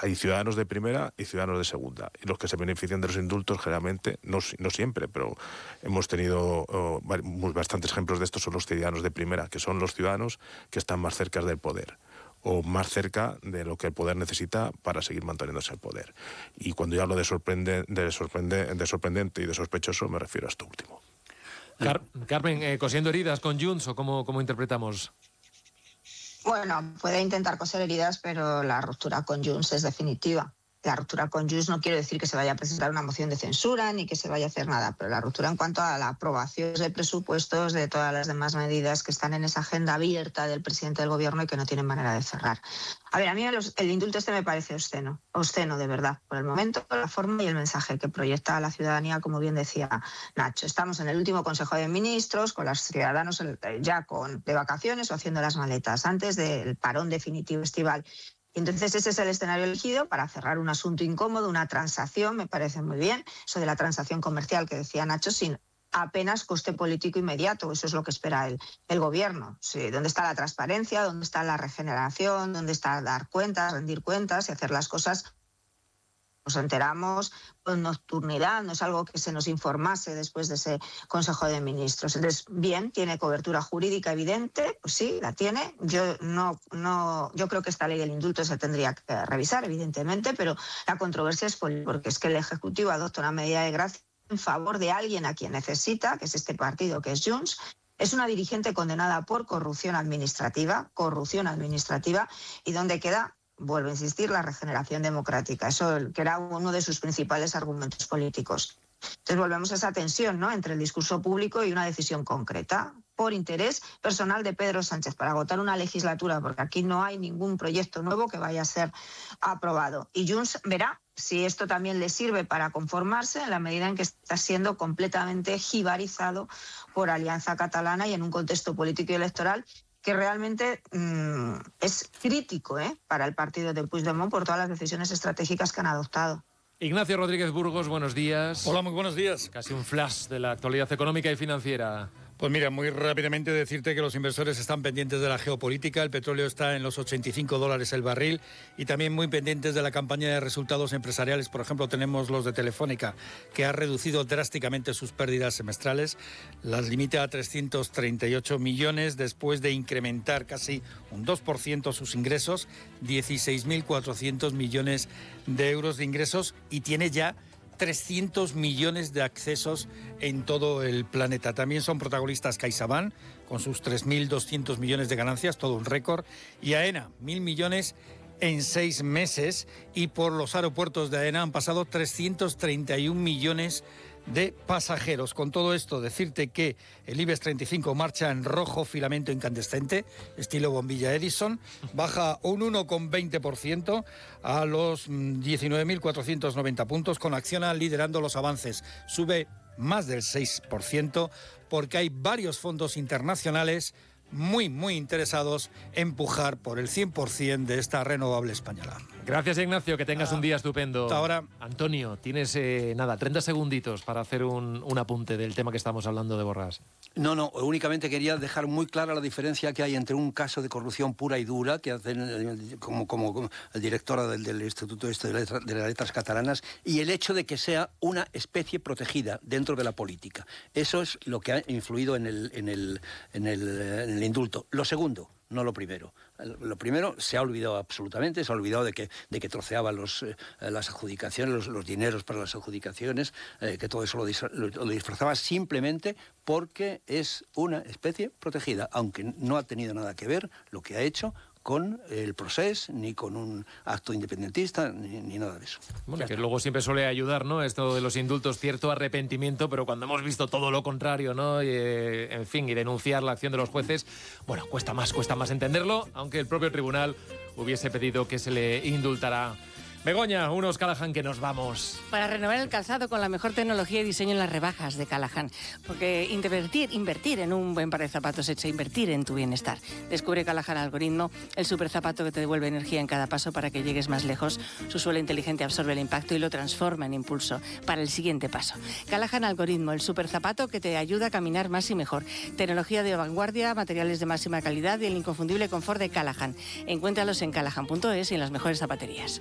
hay ciudadanos de primera y ciudadanos de segunda. Y los que se benefician de los indultos generalmente, no siempre, pero hemos tenido bastantes ejemplos de esto, son los ciudadanos de primera, que son los ciudadanos que están más cerca del poder o más cerca de lo que el poder necesita para seguir manteniéndose el poder. Y cuando yo hablo de sorprendente y de sospechoso, me refiero a esto último. Carmen, cosiendo heridas con Junts, ¿o cómo interpretamos? Bueno, puede intentar coser heridas, pero la ruptura con Junts es definitiva. La ruptura con Junts no quiero decir que se vaya a presentar una moción de censura ni que se vaya a hacer nada, pero la ruptura en cuanto a la aprobación de presupuestos, de todas las demás medidas que están en esa agenda abierta del presidente del gobierno y que no tienen manera de cerrar. A ver, a mí el indulto me parece obsceno de verdad, por el momento, por la forma y el mensaje que proyecta a la ciudadanía, como bien decía Nacho. Estamos en el último Consejo de Ministros, con los ciudadanos ya de vacaciones o haciendo las maletas, antes del parón definitivo estival. Y entonces ese es el escenario elegido para cerrar un asunto incómodo, una transacción, me parece muy bien, eso de la transacción comercial que decía Nacho, sin apenas coste político inmediato, eso es lo que espera el gobierno. Sí, ¿dónde está la transparencia? ¿Dónde está la regeneración? ¿Dónde está dar cuentas, rendir cuentas y hacer las cosas? Nos enteramos con nocturnidad, no es algo que se nos informase después de ese Consejo de Ministros. Entonces, bien, tiene cobertura jurídica evidente, pues sí, la tiene. Yo creo que esta ley del indulto se tendría que revisar, evidentemente, pero la controversia es porque es que el Ejecutivo adopta una medida de gracia en favor de alguien a quien necesita, que es este partido, que es Junts. Es una dirigente condenada por corrupción administrativa, y ¿dónde queda? Vuelvo a insistir, la regeneración democrática, eso que era uno de sus principales argumentos políticos. Entonces volvemos a esa tensión, ¿no?, entre el discurso público y una decisión concreta, por interés personal de Pedro Sánchez, para agotar una legislatura, porque aquí no hay ningún proyecto nuevo que vaya a ser aprobado. Y Junts verá si esto también le sirve para conformarse en la medida en que está siendo completamente jibarizado por Alianza Catalana y en un contexto político y electoral que realmente es crítico para el partido de Puigdemont por todas las decisiones estratégicas que han adoptado. Ignacio Rodríguez Burgos, buenos días. Hola, muy buenos días. Casi un flash de la actualidad económica y financiera. Pues mira, muy rápidamente decirte que los inversores están pendientes de la geopolítica, el petróleo está en los $85 el barril y también muy pendientes de la campaña de resultados empresariales. Por ejemplo, tenemos los de Telefónica, que ha reducido drásticamente sus pérdidas semestrales, las limita a 338 millones después de incrementar casi un 2% sus ingresos, 16.400 millones de euros de ingresos y tiene ya 300 millones de accesos en todo el planeta. También son protagonistas CaixaBank, con sus 3.200 millones de ganancias, todo un récord, y AENA, 1.000 millones en 6 meses, y por los aeropuertos de AENA han pasado 331 millones de pasajeros. Con todo esto, decirte que el IBEX 35 marcha en rojo filamento incandescente, estilo bombilla Edison, baja un 1,20% a los 19.490 puntos, con Acciona liderando los avances. Sube más del 6% porque hay varios fondos internacionales muy interesados en empujar por el 100% de esta renovable española. Gracias, Ignacio, que tengas un día estupendo. Hasta ahora. Antonio, tienes 30 segunditos para hacer un apunte del tema que estamos hablando de Borràs. No, únicamente quería dejar muy clara la diferencia que hay entre un caso de corrupción pura y dura que hacen como directora del Instituto de las Letras Catalanas y el hecho de que sea una especie protegida dentro de la política. Eso es lo que ha influido en el indulto. Lo segundo, no lo primero. Lo primero se ha olvidado absolutamente, se ha olvidado de que troceaba las adjudicaciones, los dineros para las adjudicaciones, que todo eso lo disfrazaba simplemente porque es una especie protegida, aunque no ha tenido nada que ver lo que ha hecho con el Procés, ni con un acto independentista, ni nada de eso. Bueno, que luego siempre suele ayudar, ¿no?, esto de los indultos, cierto arrepentimiento, pero cuando hemos visto todo lo contrario, ¿no?, y denunciar la acción de los jueces, bueno, cuesta más entenderlo, aunque el propio tribunal hubiese pedido que se le indultara. Begoña, unos Callahan que nos vamos. Para renovar el calzado con la mejor tecnología y diseño en las rebajas de Callahan. Porque invertir en un buen par de zapatos es invertir en tu bienestar. Descubre Callahan Algoritmo, el super zapato que te devuelve energía en cada paso para que llegues más lejos. Su suela inteligente absorbe el impacto y lo transforma en impulso para el siguiente paso. Callahan Algoritmo, el super zapato que te ayuda a caminar más y mejor. Tecnología de vanguardia, materiales de máxima calidad y el inconfundible confort de Callahan. Encuéntralos en callahan.es y en las mejores zapaterías.